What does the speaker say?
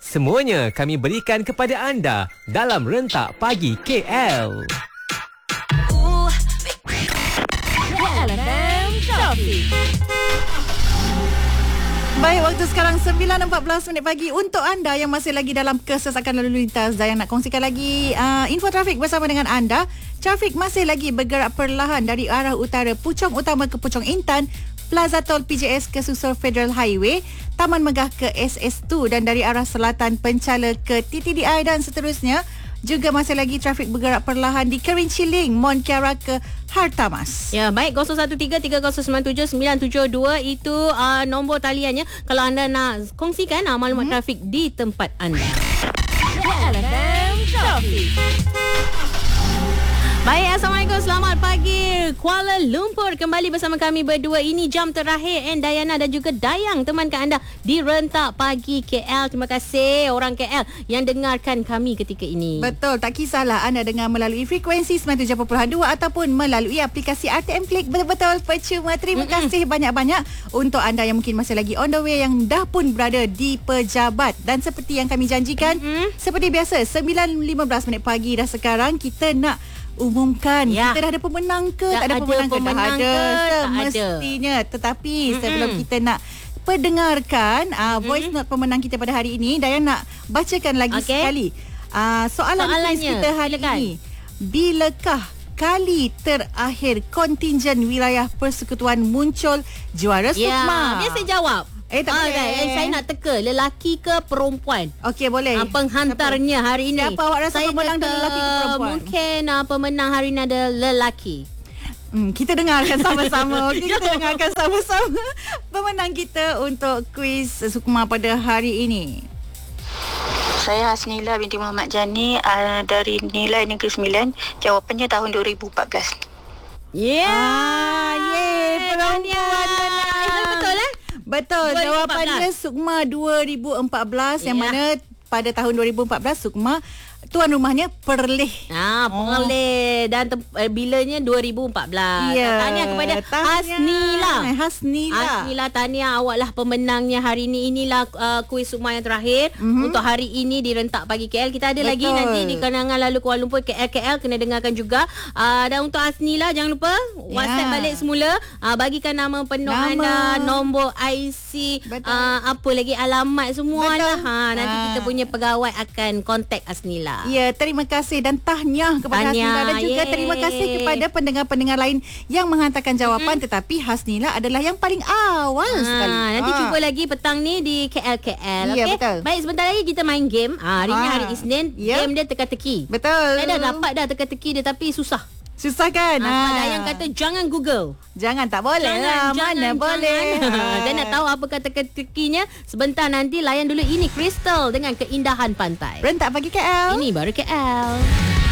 Semuanya kami berikan kepada anda dalam Rentak Pagi KL. KLFM Traffic. Baik, waktu sekarang 9.14 pagi untuk anda yang masih lagi dalam kesesakan lalu lintas dan yang nak kongsikan lagi info trafik bersama dengan anda. Trafik masih lagi bergerak perlahan dari arah utara Puchong Utama ke Puchong Intan, Plaza Tol PJS ke Susur Federal Highway, Taman Megah ke SS2 dan dari arah selatan Penchala ke TTDI dan seterusnya. Juga masih lagi trafik bergerak perlahan di Kerinci Link, Mont Kiara ke Hartamas. Ya, baik, 0173097972 itu nombor taliannya kalau anda nak kongsikan maklumat trafik di tempat anda. KLFM Trafik. Baik, Assalamualaikum, selamat pagi Kuala Lumpur. Kembali bersama kami berdua. Ini jam terakhir Dayana dan juga Dayang temankan anda di Rentak Pagi KL. Terima kasih orang KL yang dengarkan kami ketika ini. Betul, tak kisahlah anda dengar melalui frekuensi 97.2 ataupun melalui aplikasi RTM Klik. Betul-betul percuma. Terima kasih banyak-banyak untuk anda yang mungkin masih lagi on the way, yang dah pun berada di pejabat. Dan seperti yang kami janjikan, seperti biasa 9.15 pagi dah sekarang kita nak umumkan kita dah ada pemenang ke tak ada pemenang ke. Dah ada semestinya. Tetapi sebelum kita nak pendengarkan voice note pemenang kita pada hari ini, Dayang nak bacakan lagi sekali soalan kita hari ini. Bilakah kali terakhir kontingen wilayah persekutuan muncul juara Sukma? Biasa jawab. Tak boleh. Saya nak teka lelaki ke perempuan. Okey, boleh. Penghantarnya hari ini. Siapa awak rasa pemenang adalah lelaki ke perempuan? Mungkin pemenang hari ini adalah lelaki. Kita dengarkan sama-sama. Kita dengarkan sama-sama pemenang kita untuk kuis Sukma pada hari ini. Saya Hasnila binti Muhammad Jani dari Nilai Negeri 9. Jawapannya tahun 2014. Perempuan. Betul Betul. 2014. Jawapannya Sukma 2014 yang mana pada tahun 2014 Sukma tuan rumahnya Perleh. Perleh dan bilanya 2014. Tahniah kepada Hasnila. Hasnila, tahniah, awaklah pemenangnya hari ini. Inilah kuis Sukma yang terakhir untuk hari ini di Rentak Pagi KL. Kita ada lagi nanti di Kenangan Lalu Kuala Lumpur KL kena dengarkan juga. Dan untuk Hasnila jangan lupa WhatsApp balik semula, bagikan nama penuh anda, nombor IC, apa lagi alamat semualah. Nanti kita punya pegawai akan kontak Hasnila. Ya, terima kasih dan tahniah kepada Hasnila dan juga terima kasih kepada pendengar-pendengar lain yang menghantarkan jawapan, tetapi Hasnila adalah yang paling awal sekali. Nanti cuba lagi petang ni di KL. Ya, okay? betul. Baik, sebentar lagi kita main game. Hari ni hari Isnin, game dia teka-teki. Betul. Saya dah dapat dah teka-teki dia tapi susah. Susah kan? Dayang kata jangan Google. Jangan, tak boleh lah. Mana boleh. Dan nak tahu apa kata teka-tekinya, sebentar nanti layan dulu. Ini Crystal dengan Keindahan Pantai. Rentak Pagi KL. Ini baru KL.